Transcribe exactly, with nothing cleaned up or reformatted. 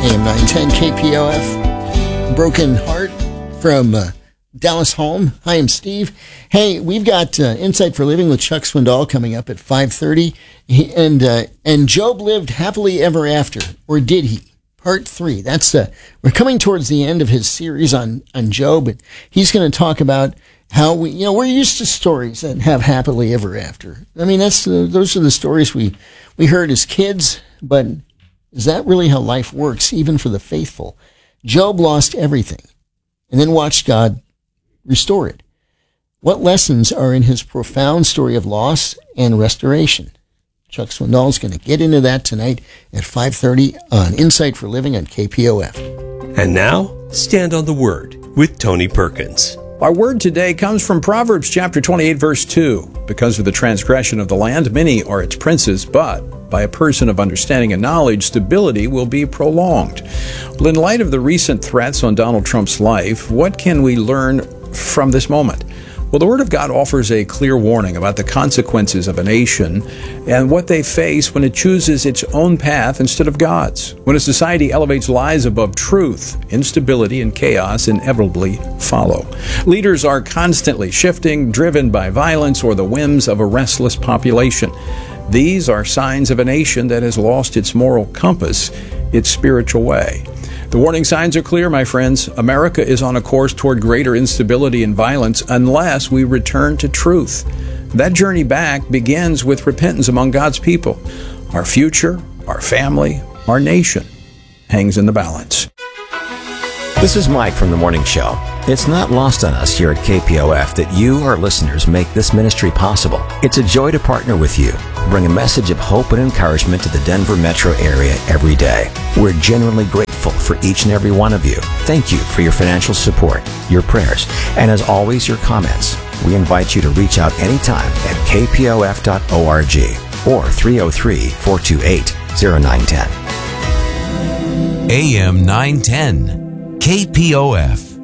A M nine ten K P O F. Broken Heart from uh, Dallas Home. Hi, I'm Steve. Hey, we've got uh, Insight for Living with Chuck Swindoll coming up at five thirty. He, and uh, and Job lived happily ever after, or did he? Part three. That's uh, we're coming towards the end of his series on on Job, and he's going to talk about how we, you know, we're used to stories that have happily ever after. I mean, that's uh, those are the stories we we heard as kids, but is that really how life works, even for the faithful? Job lost everything and then watched God restore it. What lessons are in his profound story of loss and restoration? Chuck Swindoll is going to get into that tonight at five thirty on Insight for Living on K P O F. And now, Stand on the Word with Tony Perkins. Our word today comes from Proverbs chapter twenty-eight, verse two. Because of the transgression of the land, many are its princes, but by a person of understanding and knowledge, stability will be prolonged. Well, in light of the recent threats on Donald Trump's life, what can we learn from this moment? Well, the Word of God offers a clear warning about the consequences of a nation and what they face when it chooses its own path instead of God's. When a society elevates lies above truth, instability and chaos inevitably follow. Leaders are constantly shifting, driven by violence or the whims of a restless population. These are signs of a nation that has lost its moral compass, its spiritual way. The warning signs are clear, my friends. America is on a course toward greater instability and violence unless we return to truth. That journey back begins with repentance among God's people. Our future, our family, our nation hangs in the balance. This is Mike from The Morning Show. It's not lost on us here at K P O F that you, our listeners, make this ministry possible. It's a joy to partner with you, bring a message of hope and encouragement to the Denver metro area every day. We're genuinely grateful for each and every one of you. Thank you for your financial support, your prayers, and as always, your comments. We invite you to reach out anytime at k p o f dot org or three oh three, four two eight, oh nine one oh. A M nine ten, K P O F.